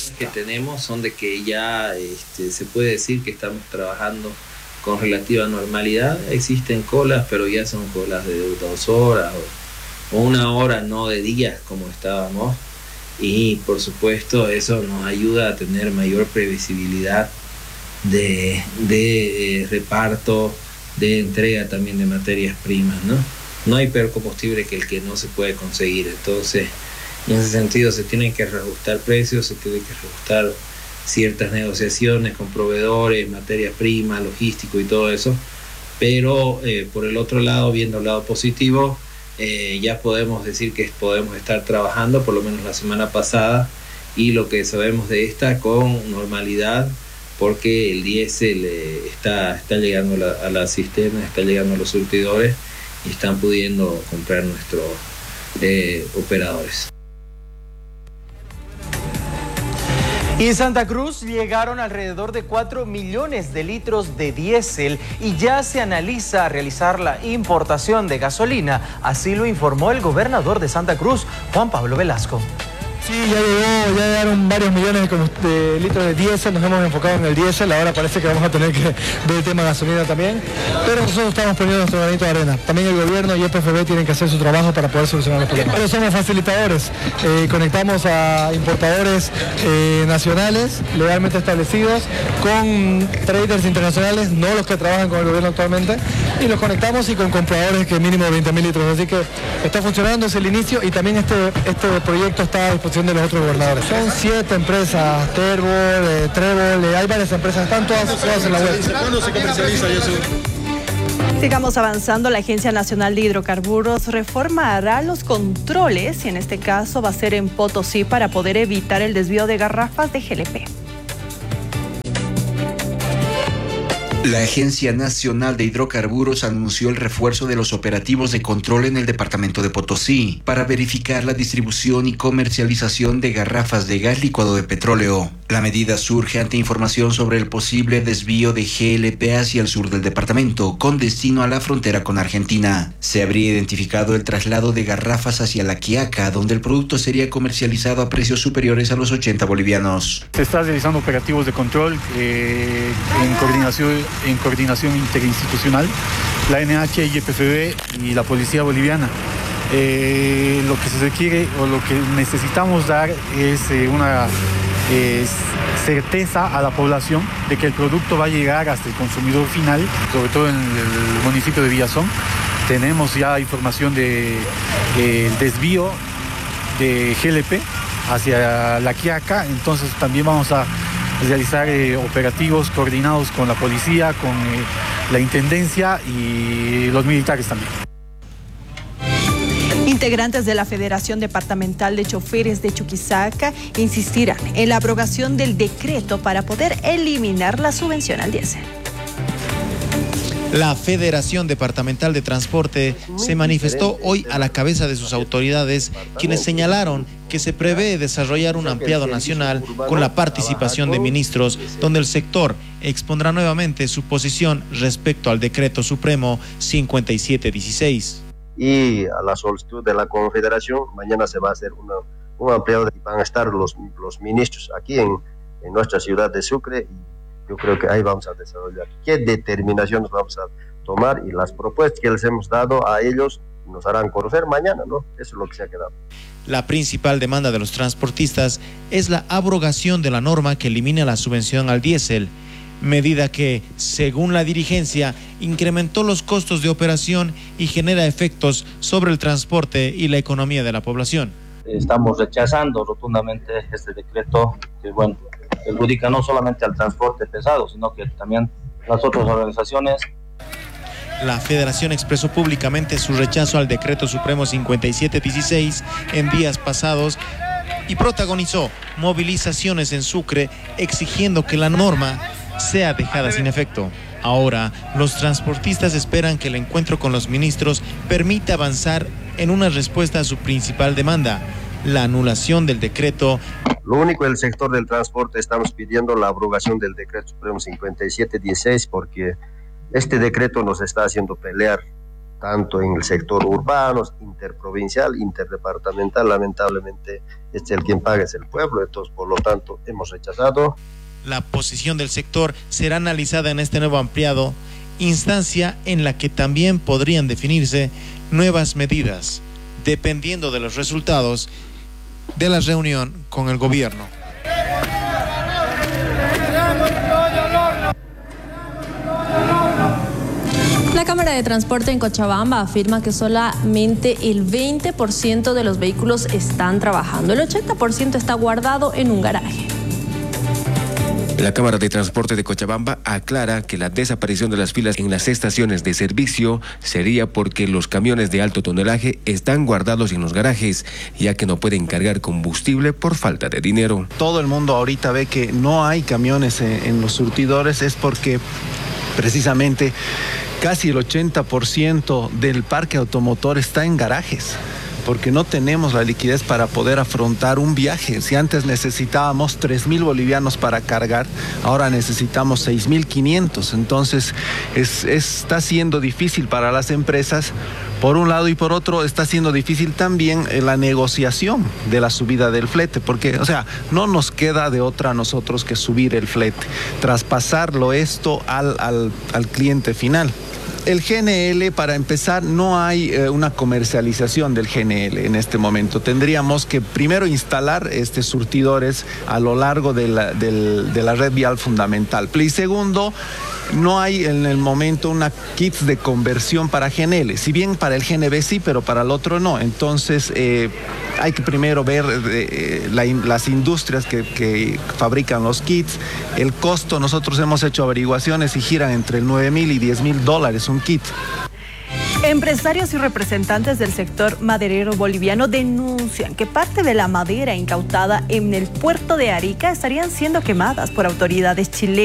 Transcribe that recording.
que tenemos son de que ya se puede decir que estamos trabajando con relativa normalidad. Existen colas, pero ya son colas de 2 horas o 1 hora, no de días como estábamos. Y por supuesto eso nos ayuda a tener mayor previsibilidad de reparto, de entrega también de materias primas, ¿no? No hay peor combustible que el que no se puede conseguir. Entonces, en ese sentido se tienen que reajustar precios, se tienen que reajustar ciertas negociaciones con proveedores, materias primas, logístico y todo eso. Pero por el otro lado, viendo el lado positivo, ya podemos decir que podemos estar trabajando, por lo menos la semana pasada, y lo que sabemos de esta con normalidad, porque el diésel está llegando a la cisterna, está llegando a los surtidores y están pudiendo comprar nuestros operadores. Y en Santa Cruz llegaron alrededor de 4 millones de litros de diésel y ya se analiza realizar la importación de gasolina. Así lo informó el gobernador de Santa Cruz, Juan Pablo Velasco. Sí, ya llegaron varios millones de litros de diésel, nos hemos enfocado en el diésel, ahora parece que vamos a tener que ver el tema de gasolina también, pero nosotros estamos poniendo nuestro granito de arena. También el gobierno y EPFB tienen que hacer su trabajo para poder solucionar los problemas. Pero somos facilitadores, conectamos a importadores nacionales, legalmente establecidos, con traders internacionales, no los que trabajan con el gobierno actualmente, y los conectamos y con compradores que mínimo de 20.000 litros, así que está funcionando, es el inicio, y también este proyecto está a disposición de los otros gobernadores. Son 7 empresas, Trébol, hay varias empresas, están todas en la web. ¿Cuándo se comercializa eso? Sigamos avanzando. La Agencia Nacional de Hidrocarburos reformará los controles y en este caso va a ser en Potosí para poder evitar el desvío de garrafas de GLP. La Agencia Nacional de Hidrocarburos anunció el refuerzo de los operativos de control en el departamento de Potosí para verificar la distribución y comercialización de garrafas de gas licuado de petróleo. La medida surge ante información sobre el posible desvío de GLP hacia el sur del departamento, con destino a la frontera con Argentina. Se habría identificado el traslado de garrafas hacia La Quiaca, donde el producto sería comercializado a precios superiores a los 80 bolivianos. Se está realizando operativos de control en coordinación interinstitucional, la NH y EPFB y la Policía Boliviana. Lo que se requiere o lo que necesitamos dar es una certeza a la población de que el producto va a llegar hasta el consumidor final, sobre todo en el municipio de Villazón. Tenemos ya información de desvío de GLP hacia La Quiaca, entonces también vamos a realizar operativos coordinados con la policía, con la intendencia y los militares también. Integrantes de la Federación Departamental de Choferes de Chuquisaca insistirán en la abrogación del decreto para poder eliminar la subvención al diésel. La Federación Departamental de Transporte se manifestó hoy a la cabeza de sus autoridades, quienes señalaron que se prevé desarrollar un ampliado nacional con la participación de ministros, donde el sector expondrá nuevamente su posición respecto al Decreto Supremo 5716. Y a la solicitud de la Confederación, mañana se va a hacer un ampliado, van a estar los ministros aquí en nuestra ciudad de Sucre. Yo creo que ahí vamos a desarrollar qué determinaciones vamos a tomar y las propuestas que les hemos dado a ellos nos harán conocer mañana, ¿no? Eso es lo que se ha quedado. La principal demanda de los transportistas es la abrogación de la norma que elimina la subvención al diésel, medida que, según la dirigencia, incrementó los costos de operación y genera efectos sobre el transporte y la economía de la población. Estamos rechazando rotundamente este decreto que, perjudica no solamente al transporte pesado, sino que también las otras organizaciones. La Federación expresó públicamente su rechazo al Decreto Supremo 5716 en días pasados y protagonizó movilizaciones en Sucre exigiendo que la norma sea dejada sin efecto. Ahora, los transportistas esperan que el encuentro con los ministros permita avanzar en una respuesta a su principal demanda, la anulación del decreto. Lo único del sector del transporte estamos pidiendo la abrogación del Decreto Supremo 5716 porque este decreto nos está haciendo pelear tanto en el sector urbano, interprovincial, interdepartamental. Lamentablemente, el quien paga es el pueblo, entonces por lo tanto hemos rechazado. La posición del sector será analizada en este nuevo ampliado, instancia en la que también podrían definirse nuevas medidas, dependiendo de los resultados de la reunión con el gobierno. La Cámara de Transporte en Cochabamba afirma que solamente el 20% de los vehículos están trabajando. El 80% está guardado en un garaje. La Cámara de Transporte de Cochabamba aclara que la desaparición de las filas en las estaciones de servicio sería porque los camiones de alto tonelaje están guardados en los garajes, ya que no pueden cargar combustible por falta de dinero. Todo el mundo ahorita ve que no hay camiones en los surtidores, es porque precisamente casi el 80% del parque automotor está en garajes, porque no tenemos la liquidez para poder afrontar un viaje. Si antes necesitábamos 3.000 bolivianos para cargar, ahora necesitamos 6.500. Entonces está siendo difícil para las empresas, por un lado, y por otro está siendo difícil también la negociación de la subida del flete, porque, no nos queda de otra a nosotros que subir el flete, traspasarlo esto al cliente final. El GNL, para empezar, no hay una comercialización del GNL en este momento. Tendríamos que primero instalar surtidores a lo largo de la red vial fundamental. Y segundo, no hay en el momento una kits de conversión para GNL. Si bien para el GNB sí, pero para el otro no. Entonces hay que primero ver las industrias que fabrican los kits. El costo, nosotros hemos hecho averiguaciones y giran entre $9.000 y $10.000 un kit. Empresarios y representantes del sector maderero boliviano denuncian que parte de la madera incautada en el puerto de Arica estarían siendo quemadas por autoridades chilenas.